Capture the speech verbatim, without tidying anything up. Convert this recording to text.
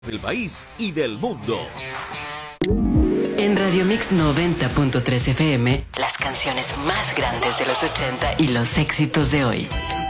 del país y del mundo. En Radio Mix noventa punto tres F M, las canciones más grandes de los ochenta y los éxitos de hoy.